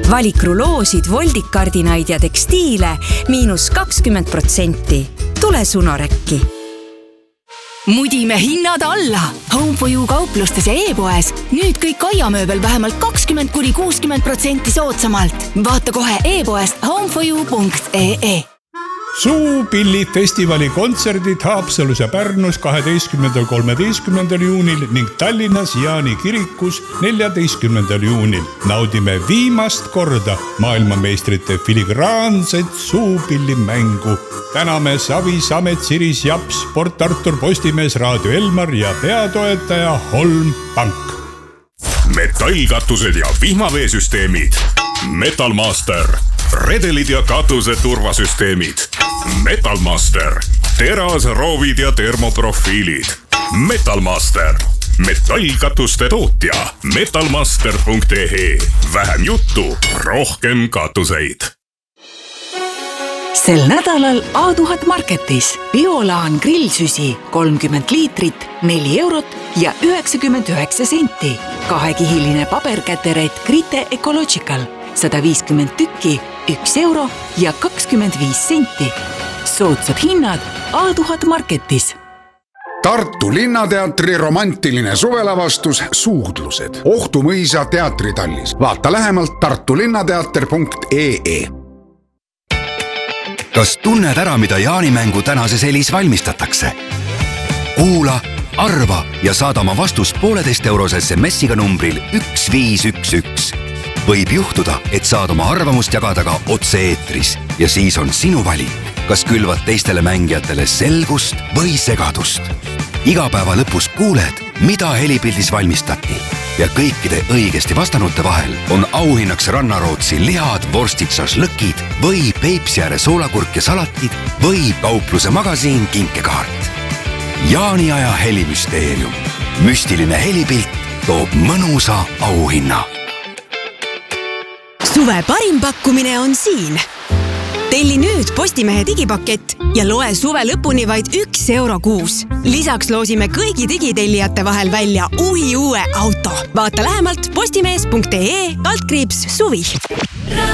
Valik ruloosid, voldikardinaid ja tekstiile –20%. Tule Sunorekki. Mudime hinnad alla. Home for You kauplustes ja e-poes. Nüüd kõik aiamööbel vähemalt 20–60% soodsamalt. Vaata kohe e-poest homeforyou.ee. Suupillifestivali kontserdid Haapsalus ja Pärnus 12.–13. juunil ning Tallinnas Jaani kirikus 14. juunil. Naudime viimast korda maailmameistrite filigraanset suupillimängu. Täname Savi, Samet, Siris, Japs, Port Artur, Postimees, Raadio Elmar ja peatoetaja Holm Pank. Metallkatused ja vihmaveesüsteemid. Metalmaster. Redelid ja katuse turvasüsteemid. Metalmaster. Terasroovid ja termoprofiilid. Metalmaster. Metallkatuste tootja. Metalmaster.ee. Vähem juttu, rohkem katuseid. Sel nädalal A1000 Marketis Biolaan grillsüsi 30 liitrit, 4 eurot ja 99 senti. Kahekihiline paberkäteret Grite Ecological 150 tükki, 1 euro ja 25 senti. Soodsad hinnad A1000 Marketis. Tartu Linnateatri romantiline suvelavastus Suudlused. Ohtumõisa teatritallis. Vaata lähemalt tartulinnateater.ee. Kas tunned ära, mida jaanimängu tänases Elis valmistatakse? Kuula, arva ja saada oma vastus 1,5 eurose SMS-iga numbril 1511. Võib juhtuda, et saad oma arvamust jagada ka otse-eetris ja siis on sinu valik, kas külvad teistele mängijatele selgust või segadust. Iga päeva lõpus kuuled, mida helipildis valmistati ja kõikide õigesti vastanute vahel on auhinnaks Rannarootsi lihad, vorstid, šašlõkid või Peipsiääre soolakurk ja salatid või kaupluse magasiin kinkekaart. Jaaniaja helimüsteerium. Müstiline helipilt toob mõnusa auhinna. Suve parim pakkumine on siin. Telli nüüd Postimehe digipakett ja loe suve lõpuni vaid 1 euro kuus. Lisaks loosime kõigi digitellijate vahel välja uue auto. Vaata lähemalt postimees.ee/suvi.